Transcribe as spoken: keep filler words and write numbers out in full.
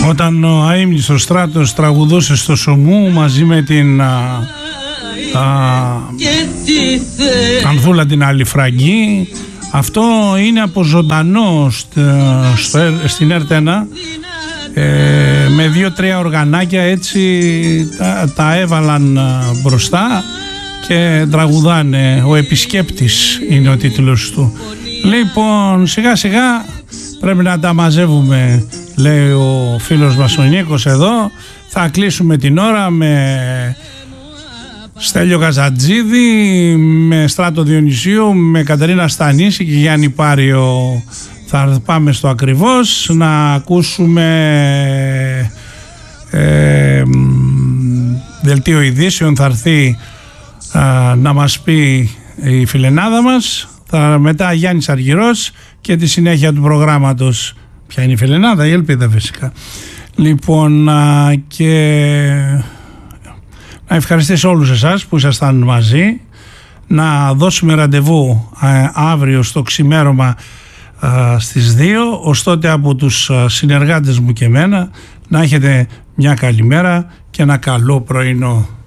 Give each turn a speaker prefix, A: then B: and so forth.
A: Όταν ο αείμνηστος Στράτος τραγουδούσε στο Σωμού μαζί με την α, α, Ανθούλα την Αλιφραγκή, αυτό είναι από ζωντανό στο, στο, στην ΕΡΤ ένα, ε, με δύο-τρία οργανάκια έτσι τα, τα έβαλαν μπροστά και τραγουδάνε. Ο Επισκέπτης είναι ο τίτλος του. Λοιπόν, σιγά σιγά πρέπει να τα μαζεύουμε, λέει ο φίλος μας ο Νίκος εδώ. Θα κλείσουμε την ώρα με Στέλιο Καζατζίδη, με Στράτο Διονυσίου, με Κατερίνα Στανίση και Γιάννη Πάριο. Θα πάμε στο ακριβώς να ακούσουμε ε, δελτίο ειδήσεων. Θα έρθει α, να μας πει η φιλενάδα μας. Θα, μετά Γιάννης Αργυρός και τη συνέχεια του προγράμματος. Ποια είναι η φιλενάδα? Η Ελπίδα φυσικά. Λοιπόν, α, και να ευχαριστήσω όλους εσάς που ήσασταν μαζί. Να δώσουμε ραντεβού α, αύριο στο ξημέρωμα α, στις δύο. Ως τότε από τους α, συνεργάτες μου και εμένα να έχετε μια καλημέρα και ένα καλό πρωινό.